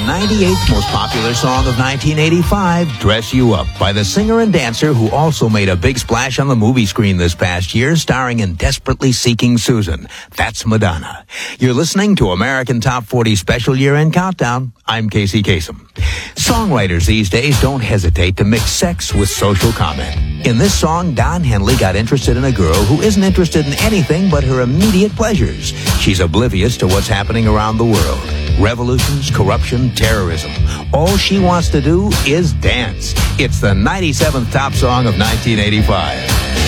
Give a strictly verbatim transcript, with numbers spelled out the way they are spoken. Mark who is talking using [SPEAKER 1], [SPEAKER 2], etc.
[SPEAKER 1] ninety-eighth most popular song of nineteen eighty-five, Dress You Up, by the singer and dancer who also made a big splash on the movie screen this past year, starring in Desperately Seeking Susan. That's Madonna. You're listening to American Top forty Special Year-End Countdown. I'm Casey Kasem. Songwriters these days don't hesitate to mix sex with social comment. In this song, Don Henley got interested in a girl who isn't interested in anything but her immediate pleasures. She's oblivious to what's happening around the world. Revolutions, corruption, terrorism. All she wants to do is dance. It's the ninety-seventh top song of nineteen eighty-five.